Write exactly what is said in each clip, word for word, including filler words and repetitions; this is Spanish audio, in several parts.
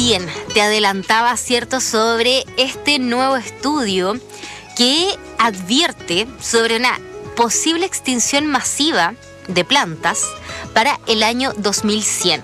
Bien, te adelantaba, ¿cierto?, sobre este nuevo estudio que advierte sobre una posible extinción masiva de plantas para el año dos mil cien.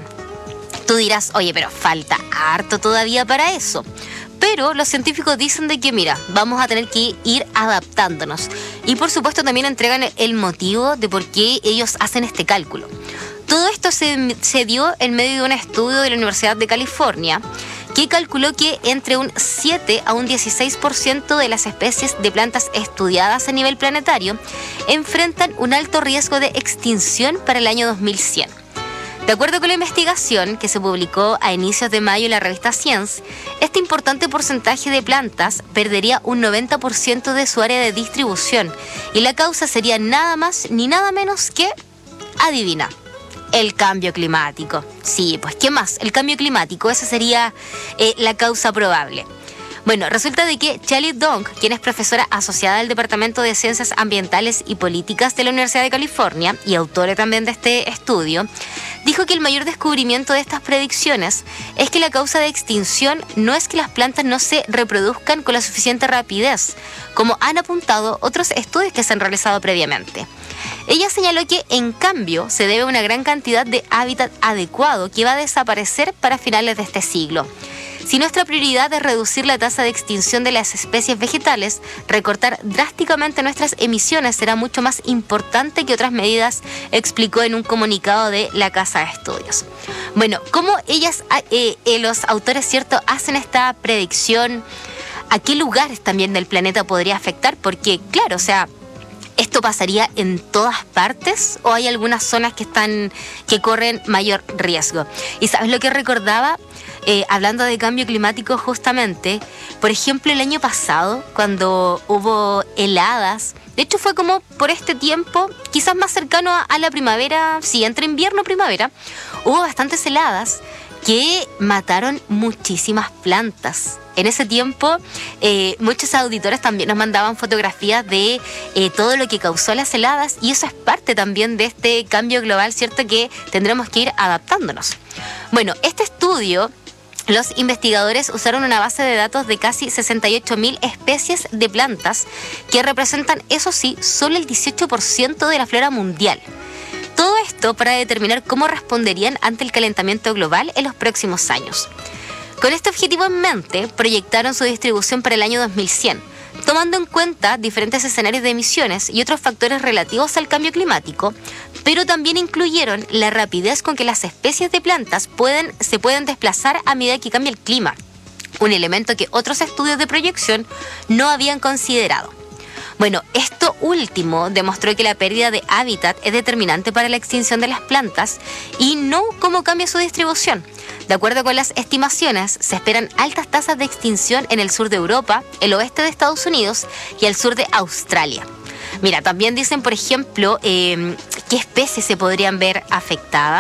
Tú dirás, oye, pero falta harto todavía para eso. Pero los científicos dicen de que, mira, vamos a tener que ir adaptándonos. Y por supuesto también entregan el motivo de por qué ellos hacen este cálculo. Todo esto se, se dio en medio de un estudio de la Universidad de California que calculó que entre un siete a un dieciséis por ciento de las especies de plantas estudiadas a nivel planetario enfrentan un alto riesgo de extinción para el año dos mil cien. De acuerdo con la investigación que se publicó a inicios de mayo en la revista Science, este importante porcentaje de plantas perdería un noventa por ciento de su área de distribución y la causa sería nada más ni nada menos que, adivina, el cambio climático. Sí, pues ¿qué más? El cambio climático, esa sería eh, la causa probable. Bueno, resulta de que Shelley Dong, quien es profesora asociada del Departamento de Ciencias Ambientales y Políticas de la Universidad de California y autora también de este estudio, dijo que el mayor descubrimiento de estas predicciones es que la causa de extinción no es que las plantas no se reproduzcan con la suficiente rapidez, como han apuntado otros estudios que se han realizado previamente. Ella señaló que, en cambio, se debe a una gran cantidad de hábitat adecuado que va a desaparecer para finales de este siglo. Si nuestra prioridad es reducir la tasa de extinción de las especies vegetales, recortar drásticamente nuestras emisiones será mucho más importante que otras medidas, explicó en un comunicado de la Casa de Estudios. Bueno, ¿cómo ellas, eh, eh, los autores, cierto, hacen esta predicción? ¿A qué lugares también del planeta podría afectar? Porque, claro, o sea, ¿esto pasaría en todas partes o hay algunas zonas que están que corren mayor riesgo? ¿Y sabes lo que recordaba? Eh, hablando de cambio climático justamente, por ejemplo, el año pasado, cuando hubo heladas, de hecho fue como por este tiempo, quizás más cercano a, a la primavera, sí, entre invierno y primavera, hubo bastantes heladas que mataron muchísimas plantas. En ese tiempo, eh, muchos auditores también nos mandaban fotografías de eh, todo lo que causó las heladas, y eso es parte también de este cambio global, ¿cierto?, que tendremos que ir adaptándonos. Bueno, este estudio, los investigadores usaron una base de datos de casi sesenta y ocho mil especies de plantas que representan, eso sí, solo el dieciocho por ciento de la flora mundial. Todo esto para determinar cómo responderían ante el calentamiento global en los próximos años. Con este objetivo en mente, proyectaron su distribución para el año dos mil cien, tomando en cuenta diferentes escenarios de emisiones y otros factores relativos al cambio climático, pero también incluyeron la rapidez con que las especies de plantas pueden, se pueden desplazar a medida que cambia el clima, un elemento que otros estudios de proyección no habían considerado. Bueno, esto último demostró que la pérdida de hábitat es determinante para la extinción de las plantas y no cómo cambia su distribución. De acuerdo con las estimaciones, se esperan altas tasas de extinción en el sur de Europa, el oeste de Estados Unidos y el sur de Australia. Mira, también dicen, por ejemplo, eh, qué especies se podrían ver afectadas.